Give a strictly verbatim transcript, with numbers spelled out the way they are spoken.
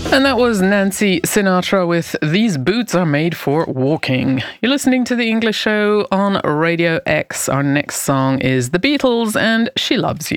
And that was Nancy Sinatra with These Boots Are Made for Walking. You're listening to The English Show on Radio X. Our next song is The Beatles and She Loves You.